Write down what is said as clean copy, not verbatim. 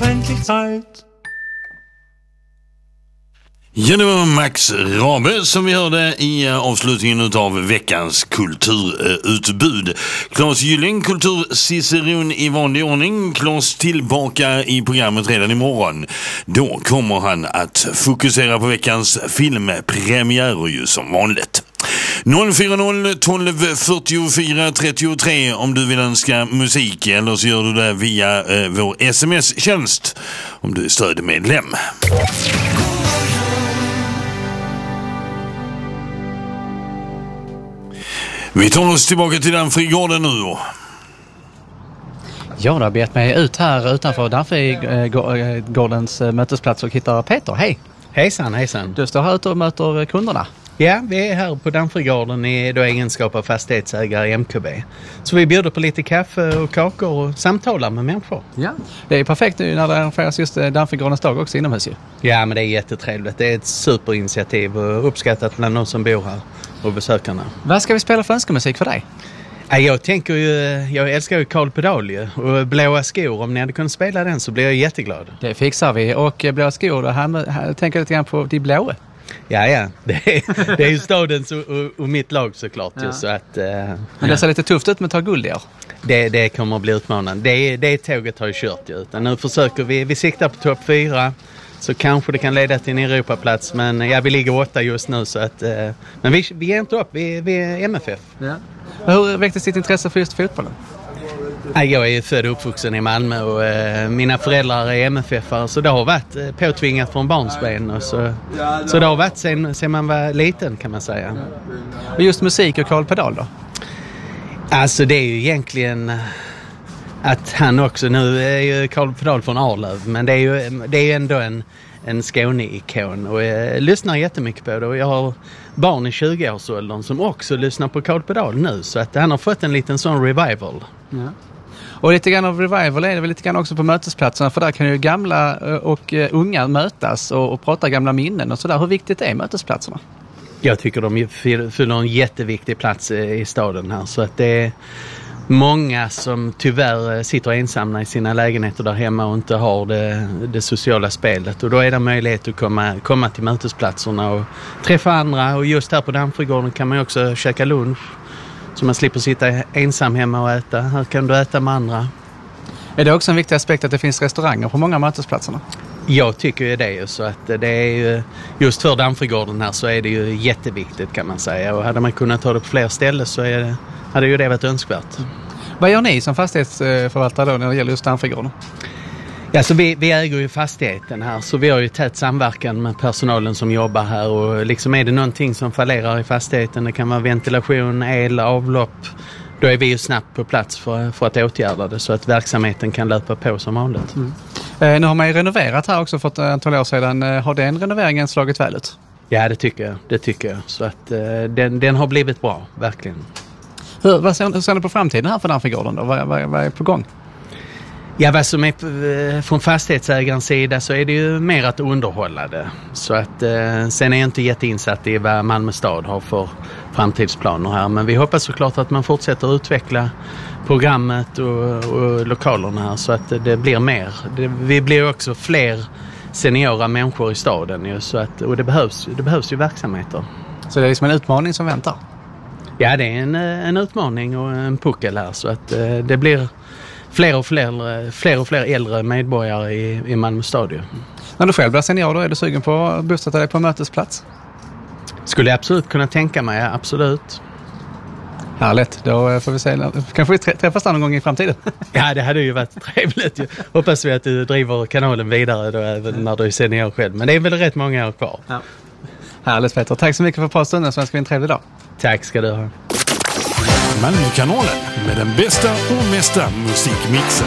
endlich Zeit. Ja, det var Max Rabe som vi hörde i avslutningen av veckans kulturutbud. Claes Gylling, kulturciceron i vanlig ordning. Claes tillbaka i programmet redan imorgon. Då kommer han att fokusera på veckans filmpremiärer ju som vanligt. 040 12 44 33 om du vill önska musik, eller så gör du det via vår sms-tjänst om du är stödmedlem. Vi tar oss tillbaka till Danfrigården nu då. Ja, då har jag bett mig ut här utanför Danfrigårdens mötesplats och hittar Peter. Hej! Hejsan, hejsan. Du står här ute och möter kunderna. Ja, vi är här på Danfrigården i egenskap av fastighetsägare i MKB. Så vi bjuder på lite kaffe och kakor och samtalar med människor. Ja, det är perfekt nu när det arrangeras just Danfrigårdens dag också inomhus ju. Ja, men det är jättetrevligt. Det är ett superinitiativ och uppskattat bland de som bor här och besökarna. Vad ska vi spela för önskemusik för dig? Jag älskar ju Carl Pedal ju, och Blåa skor. Om ni hade kunnat spela den så blir jag jätteglad. Det fixar vi. Och Blåa skor, här tänker jag lite grann på de blåa. Ja. Det är ju stadens och mitt lag såklart. Ja. Så att, men det ser lite tufft ut med att ta guld i år. Det kommer att bli utmanande. Det tåget har ju kört ju. Utan nu försöker vi siktar på topp 4. Så kanske det kan leda till en Europaplats. Men vi ligger 8 just nu. Så att, men vi är inte upp. Vi är MFF. Ja. Hur väcktes ditt intresse för just fotbollen? Jag är född och uppvuxen i Malmö och mina föräldrar är MFF-are, så det har varit påtvingat från barnsben. Och så det har varit sen man var liten, kan man säga. Och just musik och Carl Pedal då? Alltså det är ju egentligen att han också, nu är ju Carl Pedal från Arlöv, men det är ju ändå en Skåne-ikon och jag lyssnar jättemycket på det, och jag har barn i 20-årsåldern som också lyssnar på Carl Pedal nu, så att han har fått en liten sån revival. Ja. Och lite grann av revival är det väl lite grann också på mötesplatserna, för där kan ju gamla och unga mötas och prata gamla minnen och sådär. Hur viktigt är mötesplatserna? Jag tycker de fyller en jätteviktig plats i staden här, så att det är många som tyvärr sitter ensamma i sina lägenheter där hemma och inte har det sociala spelet, och då är det möjlighet att komma till mötesplatserna och träffa andra, och just här på Danfrigården kan man ju också käka lunch. Så man slipper sitta ensam hemma och äta. Här kan du äta med andra. Är det också en viktig aspekt att det finns restauranger på många mötesplatserna? Jag tycker ju det. Så att det är ju, just för Danfrigården här så är det ju jätteviktigt, kan man säga. Och hade man kunnat ta det på fler ställen så hade ju det varit önskvärt. Vad gör ni som fastighetsförvaltare då när det gäller just Danfrigården? Ja, så vi äger ju fastigheten här, så vi har ju tät samverkan med personalen som jobbar här, och liksom är det någonting som fallerar i fastigheten, det kan vara ventilation, el, avlopp, då är vi ju snabbt på plats för att åtgärda det så att verksamheten kan löpa på som vanligt. Nu har man ju renoverat här också för ett antal år sedan. Har den renoveringen slagit väl ut? Ja, det tycker jag. Så att den har blivit bra, verkligen. Hur ser du på framtiden här för Danfrigården då? Vad är på gång? Ja, vad som är från fastighetsägarens sida så är det ju mer att underhålla det. Så att sen är jag inte jätteinsatt i vad Malmö stad har för framtidsplaner här. Men vi hoppas såklart att man fortsätter utveckla programmet och lokalerna här så att det blir mer. Vi blir också fler seniora människor i staden ju, så att, och det behövs ju verksamheter. Så det är liksom en utmaning som väntar? Ja, det är en utmaning och en puckel här, så att det blir fler och fler äldre medborgare i Malmö stad. När du själv blir senior då, är du sugen på att bosätta dig på en mötesplats? Skulle jag absolut kunna tänka mig, absolut. Härligt, då får vi se. Kanske vi träffas någon gång i framtiden. Ja, det hade ju varit trevligt. Hoppas vi att du driver kanalen vidare då, även när du är senior själv. Men det är väl rätt många år kvar. Ja. Härligt, Peter. Tack så mycket för påstunden, så önskar vi en trevlig dag. Tack ska du ha. Malmökanalen med den bästa och mesta musikmixen.